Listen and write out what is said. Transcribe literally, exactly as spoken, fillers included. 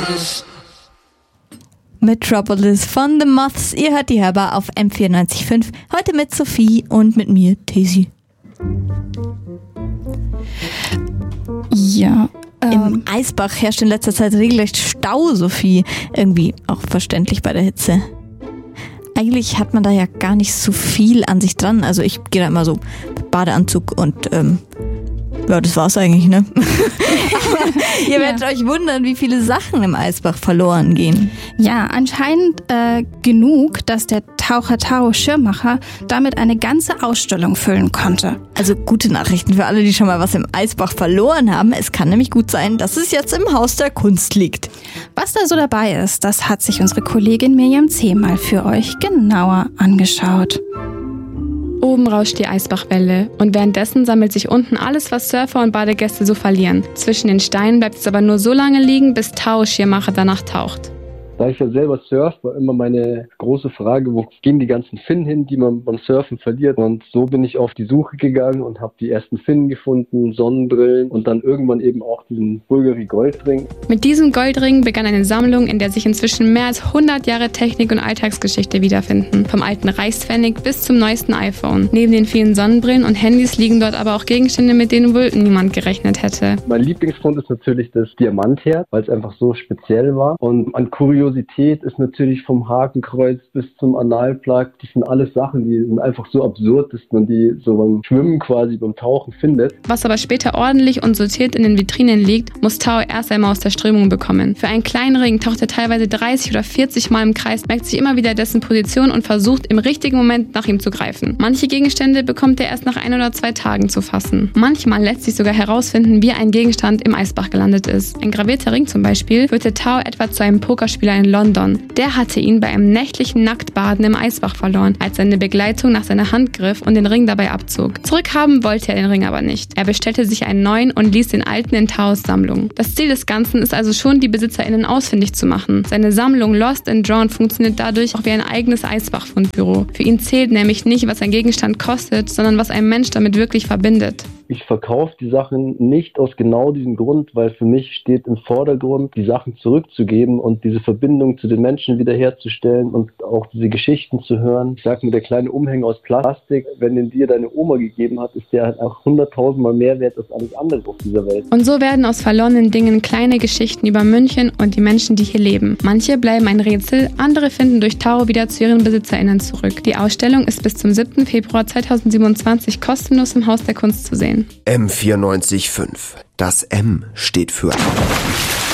Metropolis von The Moths. Ihr hört die Hörbar auf M vierundneunzig Komma fünf. Heute mit Sophie und mit mir, Tesi. Ja. Ähm, Im Eisbach herrscht in letzter Zeit regelrecht Stau, Sophie. Irgendwie auch verständlich bei der Hitze. Eigentlich hat man da ja gar nicht so viel an sich dran. Also ich gehe da immer so Badeanzug und ähm, ja, das war's eigentlich, ne? Aber ihr werdet ja. euch wundern, wie viele Sachen im Eisbach verloren gehen. Ja, anscheinend äh, genug, dass der Taucher Tao Schirmacher damit eine ganze Ausstellung füllen konnte. Also gute Nachrichten für alle, die schon mal was im Eisbach verloren haben. Es kann nämlich gut sein, dass es jetzt im Haus der Kunst liegt. Was da so dabei ist, das hat sich unsere Kollegin Mirjam C. mal für euch genauer angeschaut. Oben rauscht die Eisbachwelle und währenddessen sammelt sich unten alles, was Surfer und Badegäste so verlieren. Zwischen den Steinen bleibt es aber nur so lange liegen, bis Tao Schirmacher danach taucht. Da ich ja selber surf, war immer meine große Frage, wo gehen die ganzen Finnen hin, die man beim Surfen verliert. Und so bin ich auf die Suche gegangen und habe die ersten Finnen gefunden, Sonnenbrillen und dann irgendwann eben auch diesen Bulgari-Goldring. Mit diesem Goldring begann eine Sammlung, in der sich inzwischen mehr als hundert Jahre Technik und Alltagsgeschichte wiederfinden. Vom alten Reichspfennig bis zum neuesten iPhone. Neben den vielen Sonnenbrillen und Handys liegen dort aber auch Gegenstände, mit denen wohl niemand gerechnet hätte. Mein Lieblingsfund ist natürlich das Diamantherz, weil es einfach so speziell war. Und an Kuriosität ist natürlich vom Hakenkreuz bis zum Analplug, das sind alles Sachen, die sind einfach so absurd, dass man die so beim Schwimmen quasi, beim Tauchen findet. Was aber später ordentlich und sortiert in den Vitrinen liegt, muss Tao erst einmal aus der Strömung bekommen. Für einen kleinen Ring taucht er teilweise dreißig oder vierzig Mal im Kreis, merkt sich immer wieder dessen Position und versucht im richtigen Moment nach ihm zu greifen. Manche Gegenstände bekommt er erst nach ein oder zwei Tagen zu fassen. Manchmal lässt sich sogar herausfinden, wie ein Gegenstand im Eisbach gelandet ist. Ein gravierter Ring zum Beispiel führte Tao etwa zu einem Pokerspieler in London. Der hatte ihn bei einem nächtlichen Nacktbaden im Eisbach verloren, als seine Begleitung nach seiner Hand griff und den Ring dabei abzog. Zurückhaben wollte er den Ring aber nicht. Er bestellte sich einen neuen und ließ den alten in Taos Sammlung. Das Ziel des Ganzen ist also schon, die BesitzerInnen ausfindig zu machen. Seine Sammlung Lost and Drawn funktioniert dadurch auch wie ein eigenes Eisbach-Fundbüro. Für ihn zählt nämlich nicht, was ein Gegenstand kostet, sondern was ein Mensch damit wirklich verbindet. Ich verkaufe die Sachen nicht aus genau diesem Grund, weil für mich steht im Vordergrund, die Sachen zurückzugeben und diese Verbindung zu den Menschen wiederherzustellen und auch diese Geschichten zu hören. Ich sag mir, der kleine Umhänger aus Plastik, wenn den dir deine Oma gegeben hat, ist der halt auch hunderttausendmal mehr wert als alles andere auf dieser Welt. Und so werden aus verlorenen Dingen kleine Geschichten über München und die Menschen, die hier leben. Manche bleiben ein Rätsel, andere finden durch Tao wieder zu ihren BesitzerInnen zurück. Die Ausstellung ist bis zum siebten Februar zweitausendsiebenundzwanzig kostenlos im Haus der Kunst zu sehen. M vierundneunzig Komma fünf. Das M steht für